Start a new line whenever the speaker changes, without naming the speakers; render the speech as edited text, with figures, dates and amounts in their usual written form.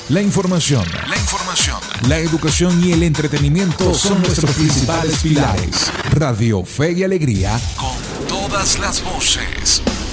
La información, la educación y el entretenimiento son nuestros principales pilares. Radio Fe y Alegría, con todas las voces.